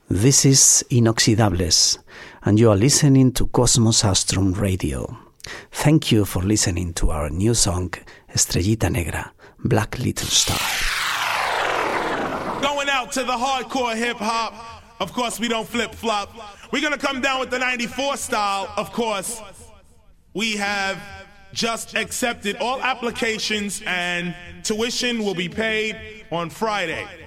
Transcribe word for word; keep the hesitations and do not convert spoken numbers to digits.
This is Inoxidables, and you are listening to Cosmos Astrum Radio. Thank you for listening to our new song, Estrellita Negra, Black Little Star. Going out to the hardcore hip-hop. Of course, we don't flip-flop. We're going to come down with the ninety-four style, of course. We have just accepted all applications, and tuition will be paid on Friday.